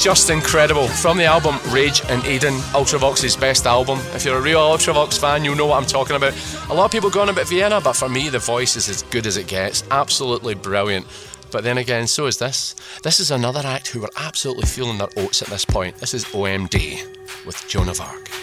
Just incredible. From the album Rage in Eden, Ultravox's best album. If you're a real Ultravox fan, you'll know what I'm talking about. A lot of people go on about Vienna, but for me, the voice is as good as it gets. Absolutely brilliant. But then again, so is this. This is another act who are absolutely feeling their oats at this point. This is OMD with Joan of Arc.